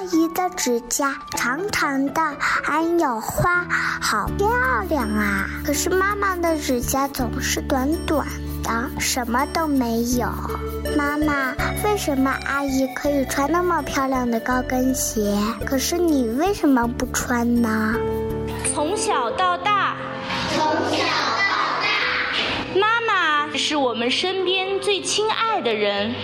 姨的指甲长长的，还有花，好漂亮啊！可是妈妈的指甲总是短短的，什么都没有。妈妈，为什么阿姨可以穿那么漂亮的高跟鞋，可是你为什么不穿呢？ 从小到大，妈妈是我们身边最亲爱的人。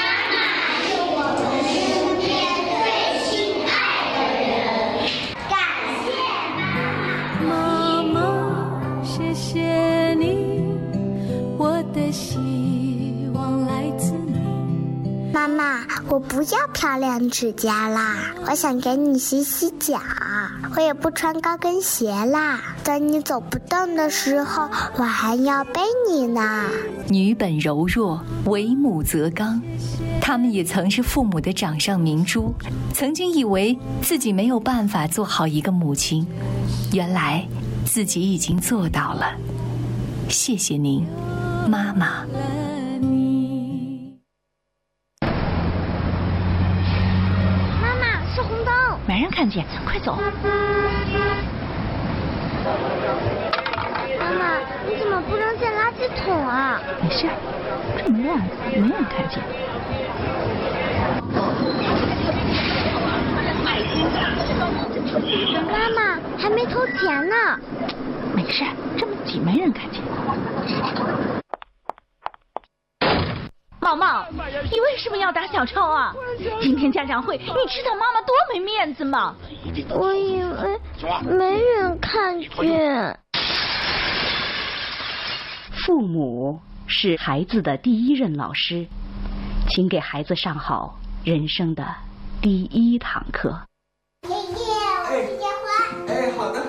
妈妈，我不要漂亮指甲啦，我想给你洗洗脚。我也不穿高跟鞋啦，等你走不动的时候，我还要背你呢。 女本柔弱，为母则刚。她们也曾是父母的掌上明珠，曾经以为自己没有办法做好一个母亲，原来自己已经做到了。谢谢您，妈妈。 没人看见，快走！ 妈妈，你怎么不扔进垃圾桶啊？ 没事，这么乱，没人看见。 妈妈，还没投钱呢。 没事，这么挤，没人看见。毛毛，你为什么要打小抄啊？今天家长会，你知道妈妈多没面子吗？ 我以为没人看见。 父母是孩子的第一任老师，请给孩子上好人生的第一堂课。 爷爷，我去电话。 哎，好的。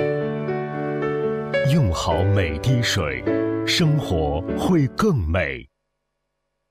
用好每滴水，生活会更美。